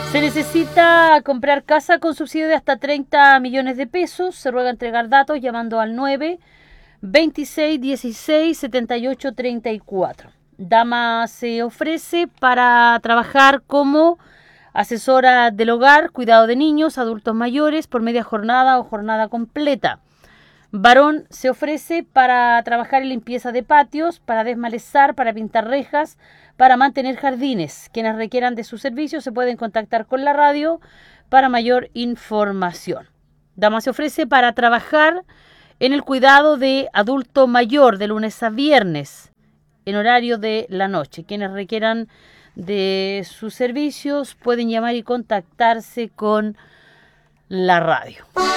Se necesita comprar casa con subsidio de hasta 30 millones de pesos. Se ruega entregar datos llamando al 9 26 16 78 34. Dama se ofrece para trabajar como asesora del hogar, cuidado de niños, adultos mayores por media jornada o jornada completa. Varón se ofrece para trabajar en limpieza de patios, para desmalezar, para pintar rejas, para mantener jardines. Quienes requieran de sus servicios se pueden contactar con la radio para mayor información. Dama se ofrece para trabajar en el cuidado de adulto mayor de lunes a viernes en horario de la noche. Quienes requieran de sus servicios pueden llamar y contactarse con la radio.